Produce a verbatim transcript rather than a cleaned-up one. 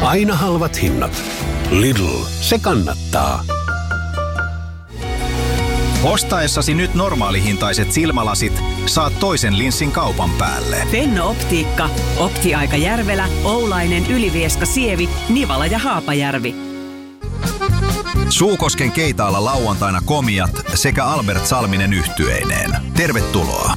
Aina halvat hinnat. Lidl, se kannattaa. Ostaessasi nyt normaalihintaiset silmälasit saat toisen linssin kaupan päälle. Fenno-optiikka. Optiaika Järvelä, Oulainen, Ylivieska, Sievi, Nivala ja Haapajärvi. Suukosken Keitaalla lauantaina Komiat sekä Albert Salminen yhtyeineen. Tervetuloa.